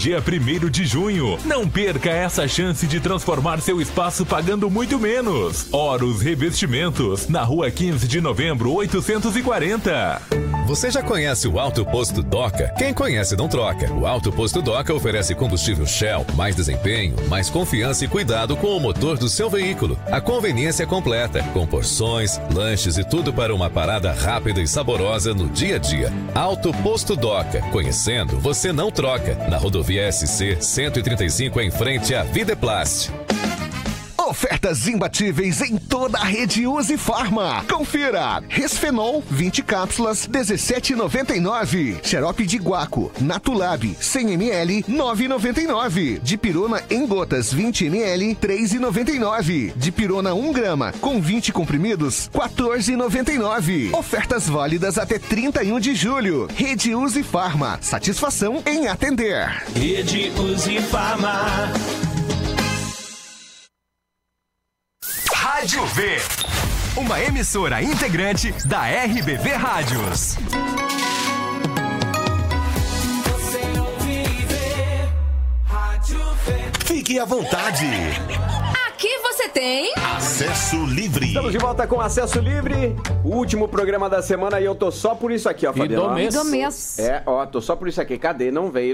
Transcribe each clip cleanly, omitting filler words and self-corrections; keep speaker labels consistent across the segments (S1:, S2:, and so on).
S1: dia 1º de junho. Não perca essa chance de transformar seu espaço pagando muito menos. Horus Revestimentos, na rua 15 de novembro, 840.
S2: Você já conhece o Alto Posto Doca? Quem conhece não troca. O Alto Posto Doca oferece combustível Shell, mais desempenho, mais confiança e cuidado com o motor do seu veículo. A conveniência é completa, com porções, lanches e tudo para uma parada rápida e saborosa no dia a dia. Alto Posto Doca. Conhecendo, você não troca. Na rodovia SC 135 em frente à Videplast.
S3: Ofertas imbatíveis em toda a rede Use Farma. Confira. Resfenol 20 cápsulas 17,99. Xarope de guaco Natulab 100 ml 9,99. Dipirona em gotas 20 ml 3,99. Dipirona 1 grama com 20 comprimidos 14,99. Ofertas válidas até 31 de julho. Rede Use Farma. Satisfação em atender.
S4: Rede Use Farma.
S5: Rádio V, uma emissora integrante da RBV Rádios.
S4: Você ouve e vê, Rádio V.
S5: Fique à vontade.
S6: Aqui você tem
S5: Acesso Livre.
S7: Estamos de volta com Acesso Livre, o último programa da semana e eu tô só por isso aqui, ó, Fabiano.
S8: E do mês.
S7: É, ó, tô só por isso aqui. Cadê? Não veio.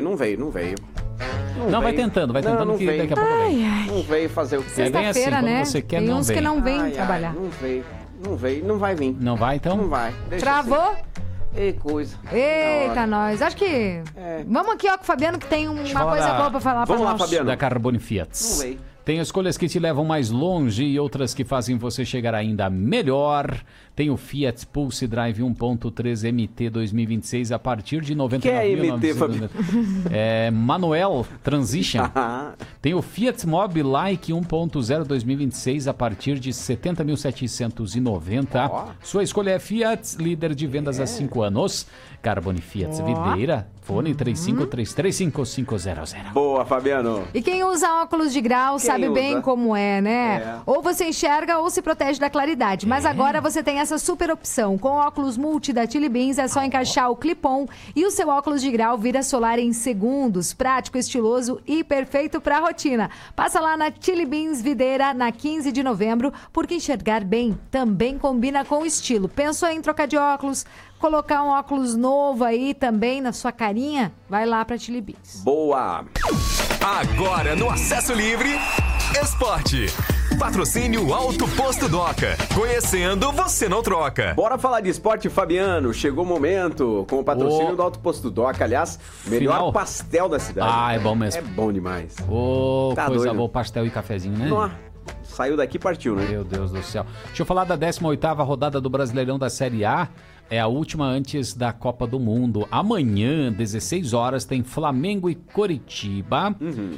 S8: Não, vai tentando
S7: não
S8: que
S7: veio.
S8: daqui a pouco vem.
S7: Não veio fazer o quê?
S8: É bem assim,
S6: Sexta-feira,
S8: quando
S6: né?
S8: você quer,
S6: Tem
S8: não
S6: uns
S8: vem.
S6: que não vêm trabalhar.
S7: Não veio, não vai vir.
S8: Não vai, então?
S7: Não vai. Deixa
S6: Travou?
S7: assim. Ei, coisa.
S6: Eita, nós. Acho que... Vamos aqui, ó, com o Fabiano, que tem uma
S8: falar
S6: coisa boa pra falar pra
S7: Vamos lá,
S6: nós.
S7: Fabiano.
S8: Da Carbone Fiat.
S7: Não veio.
S8: Tem escolhas que te levam mais longe e outras que fazem você chegar ainda melhor. Tem o Fiat Pulse Drive 1.3 MT 2026 a partir de 99.900.
S7: Que é MT, Fabiano?
S8: É Manuel Transition. Tem o Fiat Mobi Like 1.0 2026 a partir de 70.790. Sua escolha é Fiat, líder de vendas há 5 anos. Carbone Fiat Videira, fone 35335500.
S7: Boa, Fabiano.
S6: E quem usa óculos de grau sabe bem como é, né? Ou você enxerga ou se protege da claridade. Mas agora você tem essa super opção. Com óculos multi da Chili Beans é só encaixar o clip-on e o seu óculos de grau vira solar em segundos. Prático, estiloso e perfeito para a rotina. Passa lá na Chili Beans Videira na 15 de novembro, porque enxergar bem também combina com o estilo. Pensou em trocar de óculos? Colocar um óculos novo aí também na sua carinha? Vai lá pra Chili Beans.
S7: Boa!
S5: Agora no Acesso Livre, Esporte. Patrocínio Alto Posto Doca. Conhecendo, você não troca.
S7: Bora falar de esporte, Fabiano. Chegou o momento com o patrocínio do Alto Posto Doca. Aliás, melhor
S8: Final.
S7: pastel da cidade.
S8: Ah, é bom mesmo.
S7: É bom demais.
S8: Tá coisa doido. Boa, pastel e cafezinho, né?
S7: Nossa, saiu daqui e partiu, né?
S8: Meu Deus do céu. Deixa eu falar da 18ª rodada do Brasileirão da Série A. É a última antes da Copa do Mundo. Amanhã, 16 horas, tem Flamengo e Coritiba.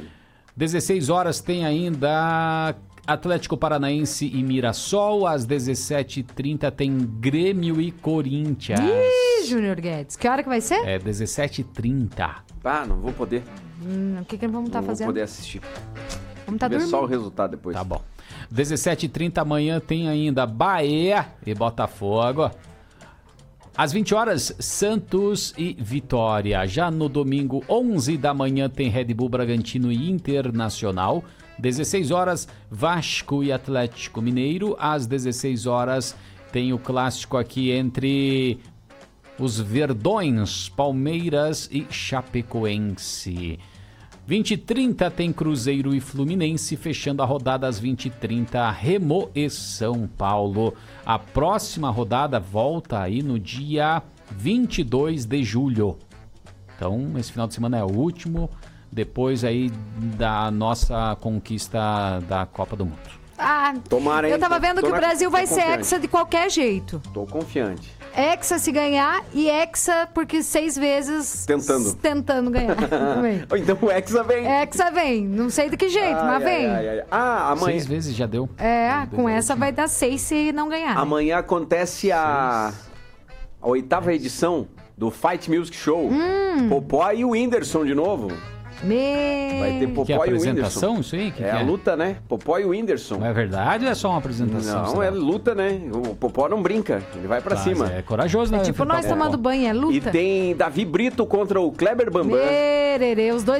S8: 16 horas tem ainda Atlético Paranaense e Mirassol. Às 17h30 tem Grêmio e Corinthians.
S6: Ih, Júnior Guedes. Que hora que vai ser?
S8: É 17h30.
S7: Ah, não vou poder.
S6: O que nós vamos estar fazendo?
S7: Não vou poder assistir.
S6: Vamos estar
S7: Ver
S6: dormindo.
S7: só o resultado depois.
S8: Tá bom. 17h30 amanhã tem ainda Bahia e Botafogo. Às 20 horas, Santos e Vitória. Já no domingo, 11 da manhã, tem Red Bull Bragantino e Internacional. 16 horas, Vasco e Atlético Mineiro. Às 16 horas, tem o clássico aqui entre os Verdões, Palmeiras e Chapecoense. 20h30 tem Cruzeiro e Fluminense, fechando a rodada às 20h30, Remo e São Paulo. A próxima rodada volta aí no dia 22 de julho. Então, esse final de semana é o último, depois aí da nossa conquista da Copa do Mundo.
S6: Ah,
S7: Tomara, hein?
S6: eu tava vendo que o Brasil vai ser
S7: confiante.
S6: hexa de qualquer jeito.
S7: Tô confiante.
S6: Hexa se ganhar e hexa porque 6 vezes tentando ganhar.
S7: Ou então o Hexa vem.
S6: Hexa vem, não sei de que jeito, mas vem.
S7: Ah, amanhã.
S8: 6 vezes já deu.
S6: É, com essa vai dar 6 se não ganhar.
S7: Amanhã acontece a 8ª edição do Fight Music Show. Popó e o Whindersson de novo. Vai ter Popó
S8: Que
S7: e o
S8: apresentação
S7: Whindersson.
S8: isso aí? Que
S7: a luta, né? Popó e o Whindersson.
S8: Não é verdade ou é só uma apresentação?
S7: Não,
S8: será?
S7: é luta, né? O Popó não brinca, ele vai pra cima.
S8: É corajoso, né?
S6: É tipo nós tomando banho, é luta.
S7: E tem Davi Brito contra o Kleber Bambam.
S6: Mererê, os dois